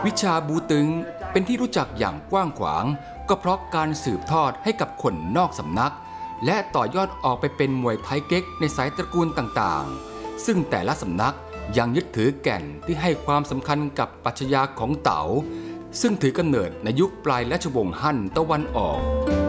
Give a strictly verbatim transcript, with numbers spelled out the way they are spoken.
วิชาบูตึงเป็นที่รู้จักอย่างกว้างขวางก็เพราะการสืบทอดให้กับคนนอกสำนักและต่อยอดออกไปเป็นมวยไทยเก๊กในสายตระกูลต่างๆซึ่งแต่ละสำนักยังยึดถือแก่นที่ให้ความสำคัญกับปรัชญาของเต๋าซึ่งถือกำเนิดในยุคปลายราชวงศ์ฮั่นตะวันออก